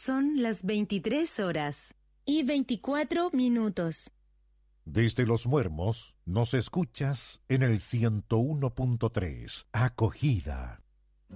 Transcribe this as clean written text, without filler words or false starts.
Son las 23:24. Desde Los Muermos nos escuchas en el 101.3. Acogida.